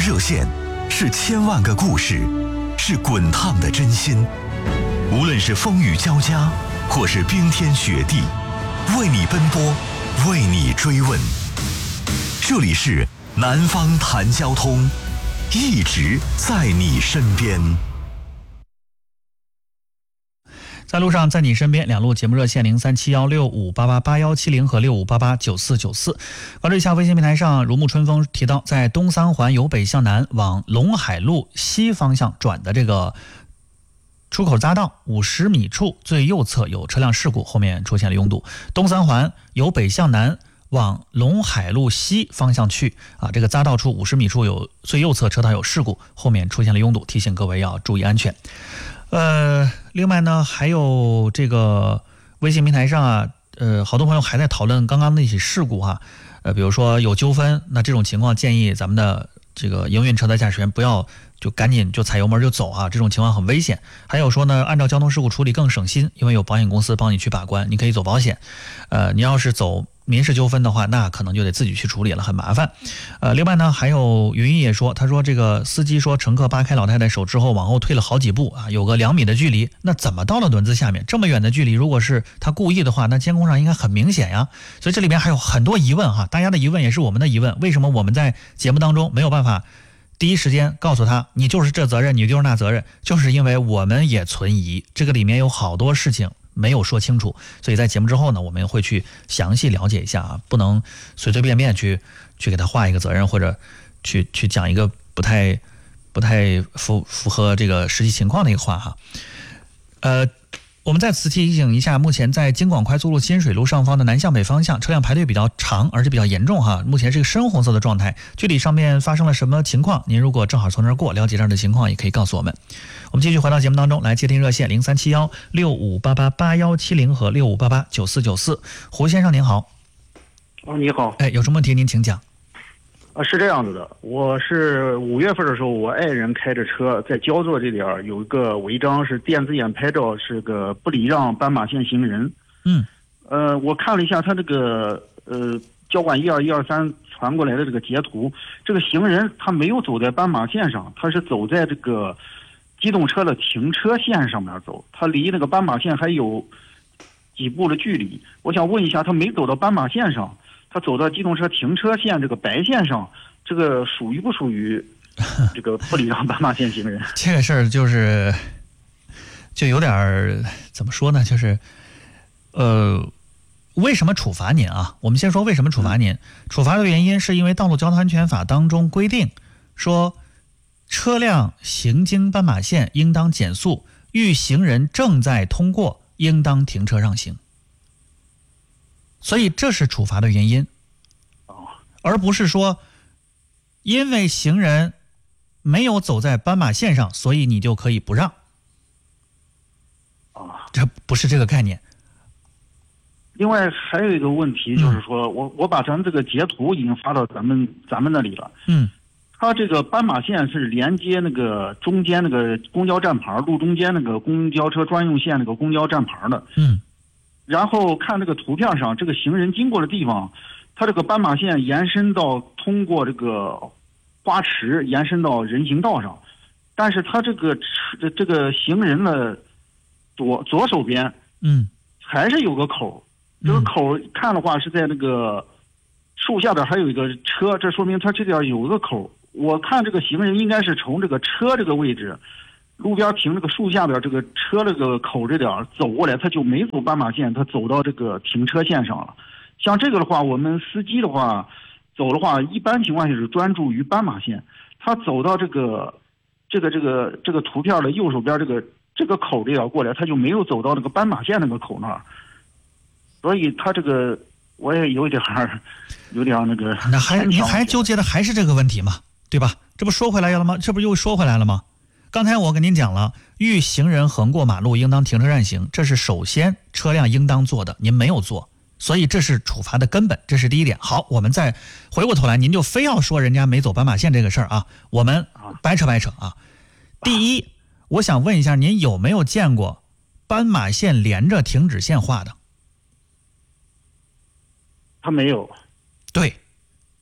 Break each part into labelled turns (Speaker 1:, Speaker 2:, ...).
Speaker 1: 热线，是千万个故事，是滚烫的真心。无论是风雨交加，或是冰天雪地，为你奔波，为你追问。这里是南方谈交通，一直在你身边。
Speaker 2: 在路上，在你身边，两路节目热线037165888170和65889494。关注一下微信平台上，如沐春风提到，在东三环由北向南往陇海路西方向转的这个出口匝道50米处最右侧有车辆事故，后面出现了拥堵。东三环由北向南往陇海路西方向去这个匝道处50米处有最右侧车道有事故，后面出现了拥堵，提醒各位要注意安全。另外呢，还有这个微信平台上好多朋友还在讨论刚刚那起事故比如说有纠纷，那这种情况建议咱们的这个营运车的驾驶员不要就赶紧就踩油门就走这种情况很危险。还有说呢，按照交通事故处理更省心，因为有保险公司帮你去把关，你可以走保险。你要是走民事纠纷的话，那可能就得自己去处理了，很麻烦。另外呢，还有云也说，他说这个司机说乘客扒开老太太手之后往后退了好几步有个2米的距离，那怎么到了轮子下面？这么远的距离，如果是他故意的话，那监控上应该很明显呀。所以这里边还有很多疑问大家的疑问也是我们的疑问。为什么我们在节目当中没有办法第一时间告诉他你就是这责任，你就是那责任？就是因为我们也存疑，这个里面有好多事情没有说清楚，所以在节目之后呢，我们会去详细了解一下不能随随便便去给他画一个责任，或者去讲一个不太符合这个实际情况的一个话我们再次提醒一下，目前在京广快速路新水路上方的南向北方向车辆排队比较长，而且比较严重目前是个深红色的状态，具体上面发生了什么情况，您如果正好从那儿过，了解这样的情况也可以告诉我们。我们继续回到节目当中来，接听热线037165888170和65889494。胡先生您好。
Speaker 3: 你好。
Speaker 2: 有什么问题您请讲。
Speaker 3: 是这样子的，我是5月份的时候，我爱人开着车在焦作这点有一个违章，是电子眼拍照，是个不礼让斑马线行人。我看了一下他这个交管12123传过来的这个截图，这个行人他没有走在斑马线上，他是走在这个机动车的停车线上面走，他离那个斑马线还有几步的距离。我想问一下，他没走到斑马线上，他走到机动车停车线这个白线上，这个属于不属于这个不礼让斑马线行人？
Speaker 2: 这个事儿就有点怎么说呢？就是为什么处罚您我们先说为什么处罚您。处罚的原因是因为《道路交通安全法》当中规定说，车辆行经斑马线应当减速，遇行人正在通过应当停车让行。所以这是处罚的原因，而不是说因为行人没有走在斑马线上，所以你就可以不让。这不是这个概念。
Speaker 3: 另外还有一个问题就是说，我把咱们这个截图已经发到咱们那里了。它这个斑马线是连接那个中间那个公交站牌，路中间那个公交车专用线那个公交站牌的。然后看这个图片上，这个行人经过的地方，它这个斑马线延伸到通过这个花池，延伸到人行道上，但是它这个行人的左手边，还是有个口，这个口看的话是在那个树下边还有一个车，这说明它这点有一个口。我看这个行人应该是从这个车这个位置，路边停这个树下边这个车这个口这点走过来，他就没走斑马线，他走到这个停车线上了。像这个的话，我们司机的话走的话，一般情况下是专注于斑马线，他走到这个图片的右手边这个口这点过来，他就没有走到那个斑马线那个口那儿，所以他这个我也有点那个。
Speaker 2: 那您还纠结的还是这个问题吗？对吧？这不说回来了吗？这不又说回来了吗？刚才我跟您讲了，遇行人横过马路应当停车让行，这是首先车辆应当做的，您没有做，所以这是处罚的根本，这是第一点。好，我们再回过头来，您就非要说人家没走斑马线这个事儿我们掰扯第一，我想问一下，您有没有见过斑马线连着停止线画的？
Speaker 3: 他没有。
Speaker 2: 对，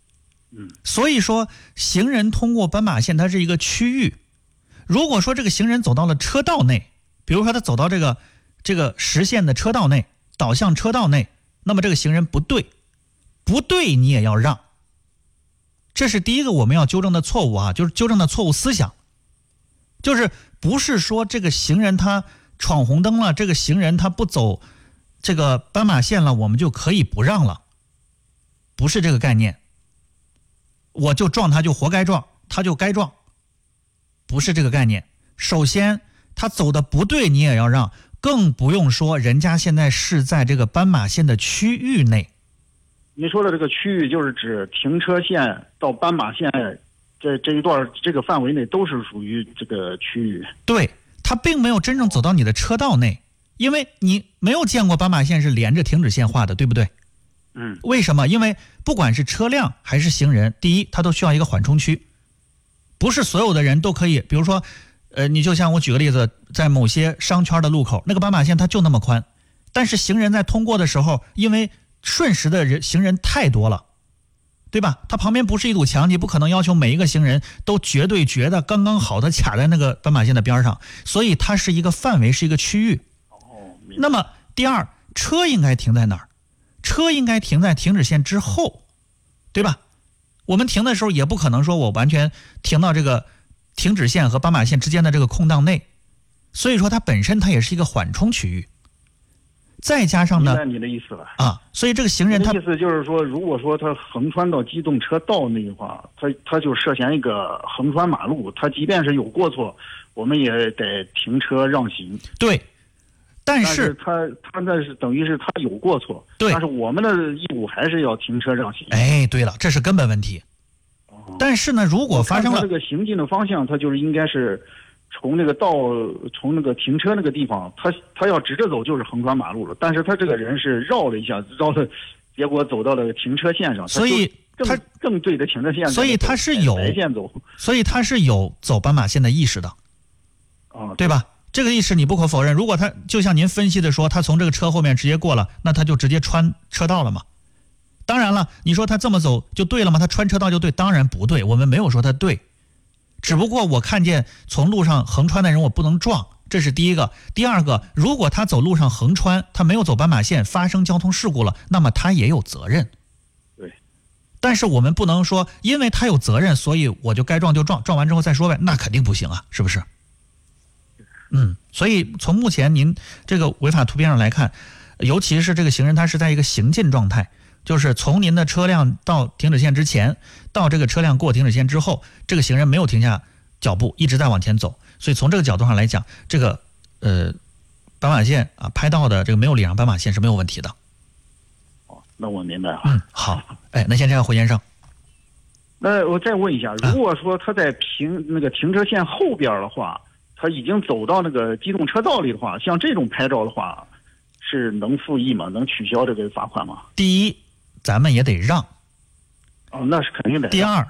Speaker 2: 所以说行人通过斑马线它是一个区域，如果说这个行人走到了车道内，比如说他走到这个实线的车道内，导向车道内，那么这个行人不对你也要让。这是第一个我们要纠正的错误啊，就是纠正的错误思想，就是不是说这个行人他闯红灯了，这个行人他不走这个斑马线了，我们就可以不让了，不是这个概念。我就撞他就活该撞，他就该撞，不是这个概念。首先他走的不对你也要让，更不用说人家现在是在这个斑马线的区域内。
Speaker 3: 你说的这个区域就是指停车线到斑马线这一段这个范围内都是属于这个区域。
Speaker 2: 对，他并没有真正走到你的车道内，因为你没有见过斑马线是连着停止线画的，对不对？为什么？因为不管是车辆还是行人，第一，它都需要一个缓冲区，不是所有的人都可以。比如说，你就像我举个例子，在某些商圈的路口，那个斑马线它就那么宽，但是行人在通过的时候，因为瞬时的行人太多了，对吧？它旁边不是一堵墙，你不可能要求每一个行人都绝对觉得刚刚好的卡在那个斑马线的边上，所以它是一个范围，是一个区域。那么第二，车应该停在哪儿？车应该停在停止线之后，对吧？我们停的时候也不可能说我完全停到这个停止线和斑马线之间的这个空档内，所以说它本身它也是一个缓冲区域。再加上呢，
Speaker 3: 明白你的意思了
Speaker 2: 啊，所以这个行人他
Speaker 3: 意思就是说，如果说他横穿到机动车道内的话，他就涉嫌一个横穿马路，他即便是有过错，我们也得停车让行。
Speaker 2: 对。但是
Speaker 3: 他那是等于是他有过错，
Speaker 2: 对，
Speaker 3: 但是我们的义务还是要停车让行。
Speaker 2: 哎，对了，这是根本问题。但是呢，如果发生了
Speaker 3: 这个行进的方向，他就是应该是从那个停车那个地方，他要直着走就是横穿马路了，但是他这个人是绕了一下，结果走到了停车线上，
Speaker 2: 所以他
Speaker 3: 正对着停车线，
Speaker 2: 所以他是有
Speaker 3: 白线走，
Speaker 2: 所以他是有走斑马线的意识的，对吧？这个意识你不可否认，如果他就像您分析的说，他从这个车后面直接过了，那他就直接穿车道了嘛。当然了，你说他这么走就对了吗？他穿车道就对？当然不对，我们没有说他对，只不过我看见从路上横穿的人我不能撞，这是第一个。第二个，如果他走路上横穿，他没有走斑马线，发生交通事故了，那么他也有责任。
Speaker 3: 对。
Speaker 2: 但是我们不能说因为他有责任，所以我就该撞就撞，撞完之后再说呗，那肯定不行啊，是不是？所以从目前您这个违法图片上来看，尤其是这个行人他是在一个行进状态，就是从您的车辆到停止线之前，到这个车辆过停止线之后，这个行人没有停下脚步，一直在往前走。所以从这个角度上来讲，这个斑马线啊拍到的这个没有礼让斑马线是没有问题的。
Speaker 3: 那我明白了。
Speaker 2: 好，那先这样，胡先生。
Speaker 3: 那我再问一下，如果说他在那个停车线后边的话，他已经走到那个机动车道里的话，像这种拍照的话，是能复议吗？能取消这个罚款吗？
Speaker 2: 第一，咱们也得让。
Speaker 3: 那是肯定的。
Speaker 2: 第二，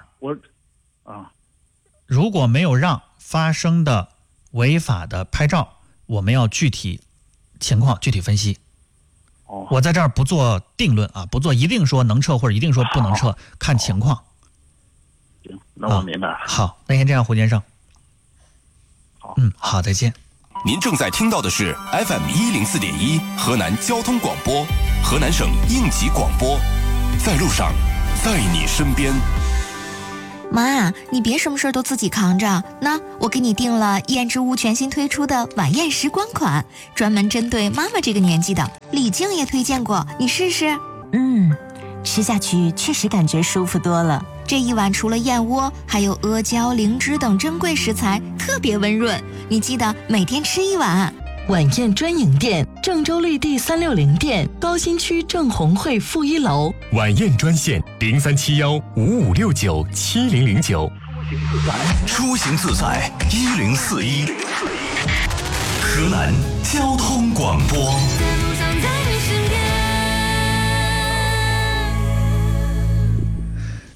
Speaker 2: 如果没有让，发生的违法的拍照，我们要具体情况具体分析。我在这儿不做定论啊，不做一定说能撤或者一定说不能撤，看情况。
Speaker 3: 行，那我明白了。
Speaker 2: 好，那先这样，胡先生。好，再见。
Speaker 1: 您正在听到的是 FM104.1 河南交通广播，河南省应急广播，在路上，在你身边。
Speaker 4: 妈，你别什么事都自己扛着，那我给你订了燕之屋全新推出的晚宴时光款，专门针对妈妈这个年纪的，李静也推荐过，你试试。
Speaker 5: 吃下去确实感觉舒服多了。
Speaker 4: 这一碗除了燕窝，还有阿胶、灵芝等珍贵食材，特别温润。你记得每天吃一碗。
Speaker 5: 晚宴专营店，郑州绿地360店，高新区郑红汇负1楼。
Speaker 6: 晚宴专线037155697009。
Speaker 1: 出行自在1041，河南交通广播。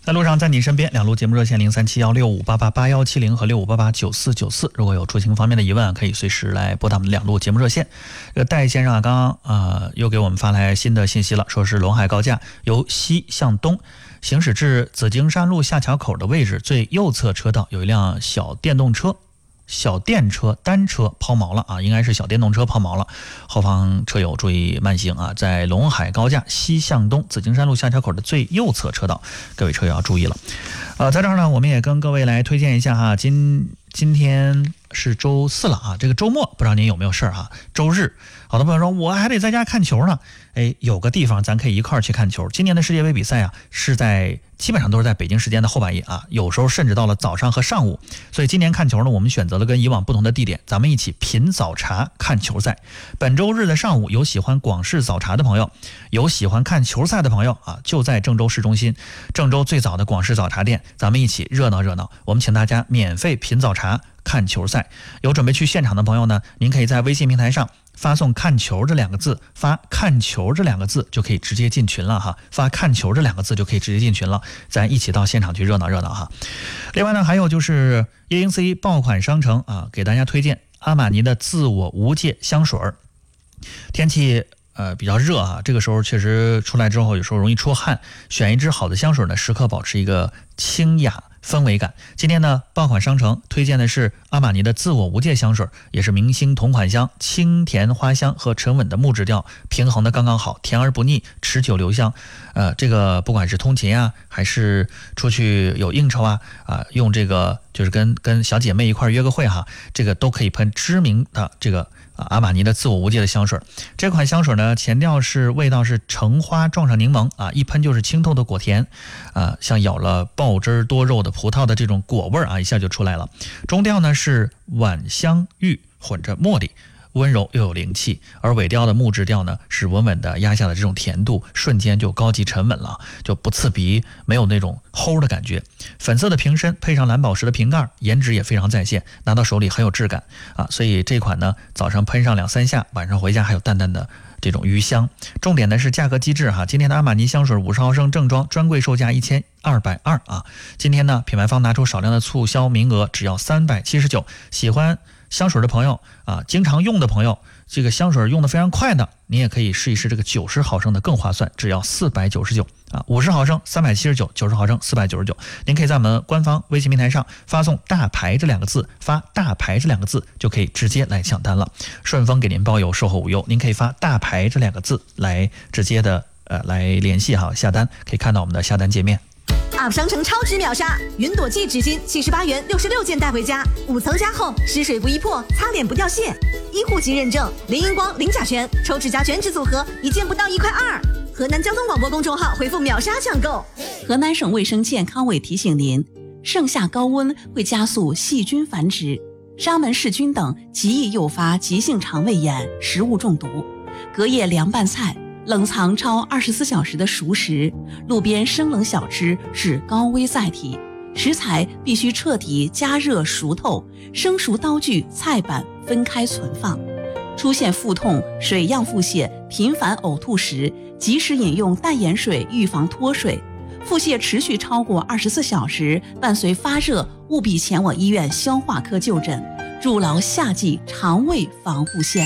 Speaker 2: 在路上，在你身边，两路节目热线037165888170和65889494，如果有出行方面的疑问，可以随时来拨打我们两路节目热线。这个戴先生刚刚又给我们发来新的信息了，说是陇海高架由西向东行驶至紫荆山路下桥口的位置最右侧车道有一辆小电车单车抛锚了啊，应该是小电动车抛锚了，后方车友注意慢行啊，在陇海高架西向东紫荆山路下桥口的最右侧车道，各位车友要注意了。在这儿呢，我们也跟各位来推荐一下哈，今天是周4了啊，这个周末不知道您有没有事啊？周日，好多朋友说我还得在家看球呢，有个地方咱可以一块儿去看球。今年的世界杯比赛啊，基本上都是在北京时间的后半夜啊，有时候甚至到了早上和上午。所以今年看球呢，我们选择了跟以往不同的地点，咱们一起品早茶看球赛。本周日的上午，有喜欢广式早茶的朋友，有喜欢看球赛的朋友啊，就在郑州市中心，郑州最早的广式早茶店，咱们一起热闹热闹。我们请大家免费品早茶看球赛。有准备去现场的朋友呢，您可以在微信平台上发送看球这2个字，发看球这2个字就可以直接进群了哈，发看球这2个字就可以直接进群了，咱一起到现场去热闹热闹哈。另外呢，还有就是104爆款商城啊，给大家推荐阿玛尼的自我无界香水。天气比较热啊，这个时候确实出来之后有时候容易出汗，选一支好的香水呢，时刻保持一个清雅氛围感。今天呢，爆款商城推荐的是阿玛尼的自我无界香水，也是明星同款香，清甜花香和沉稳的木质调平衡的刚刚好，甜而不腻，持久留香。这个不管是通勤啊，还是出去有应酬啊，用这个就是跟小姐妹一块约个会哈，这个都可以喷知名的这个阿玛尼的自我无界的香水。这款香水呢，前调是味道是橙花撞上柠檬啊，一喷就是清透的果甜像咬了爆汁多肉的葡萄的这种果味啊，一下就出来了。中调呢是晚香玉混着茉莉，温柔又有灵气，而尾调的木质调呢是稳稳的压下了这种甜度，瞬间就高级沉稳了，就不刺鼻，没有那种齁的感觉。粉色的瓶身配上蓝宝石的瓶盖，颜值也非常在线，拿到手里很有质感啊。所以这款呢，早上喷上2-3下，晚上回家还有淡淡的这种余香。重点的是价格机制哈，今天的阿玛尼香水50毫升正装专柜售价1220啊，今天呢品牌方拿出少量的促销名额，只要379。喜欢香水的朋友啊，经常用的朋友，这个香水用的非常快的，你也可以试一试这个90毫升的更划算，只要499啊，50毫升379， 90毫升499。您可以在我们官方微信平台上发送大牌这2个字，发大牌这2个字就可以直接来抢单了。顺丰给您包邮，售后无忧，您可以发大牌这2个字来直接的来联系哈，下单可以看到我们的下单界面。
Speaker 7: UP 商城超值秒杀，云朵记纸巾78元66件带回家，5层加厚，湿水不易破，擦脸不掉屑，医护级认证，零荧光零甲醛，抽指甲全脂组合1件不到1块2。河南交通广播公众号回复秒杀抢购。
Speaker 8: 河南省卫生健康委提醒您，盛夏高温会加速细菌繁殖，沙门氏菌等极易诱发急性肠胃炎、食物中毒。隔夜凉拌菜、冷藏超24小时的熟食、路边生冷小吃是高危载体，食材必须彻底加热熟透，生熟刀具、菜板分开存放。出现腹痛、水样腹泻、频繁呕吐时，及时饮用淡盐水预防脱水。腹泻持续超过24小时，伴随发热，务必前往医院消化科就诊，筑牢夏季肠胃防护线。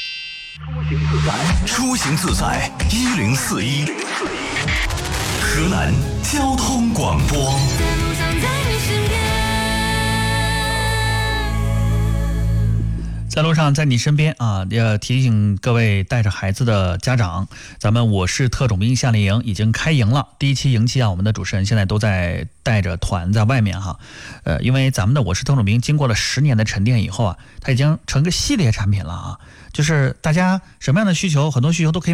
Speaker 1: 出行自在1041，河南交通广播。
Speaker 2: 在路上，在你身边啊！要提醒各位带着孩子的家长，咱们我是特种兵夏令营已经开营了。第1期营期啊，我们的主持人现在都在带着团在外面哈。因为咱们的我是特种兵经过了10年的沉淀以后啊，它已经成个系列产品了啊。就是大家什么样的需求，很多需求都可以